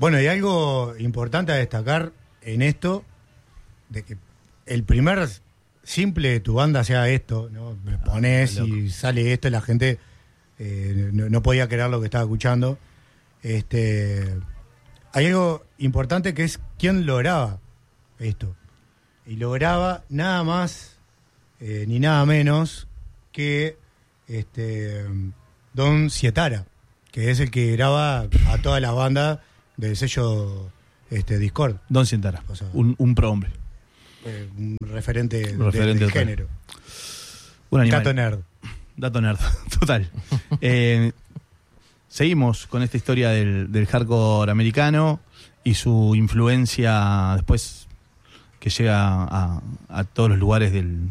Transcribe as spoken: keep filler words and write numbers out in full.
Bueno, y algo importante a destacar en esto, de que el primer simple de tu banda sea esto, ¿no? Me pones ah, y sale esto y la gente eh, no, no podía creer lo que estaba escuchando. Este, hay algo importante que es quién lo graba esto. Y lo graba nada más eh, ni nada menos que este Don Sietara, que es el que graba a toda la banda del sello este, Discord. Don Sietara, o sea, un, un pro hombre. Eh, un referente, un referente de, del género. Un animal. Dato nerd. Dato nerd, total. eh, seguimos con esta historia del, del hardcore americano y su influencia después que llega a, a todos los lugares del,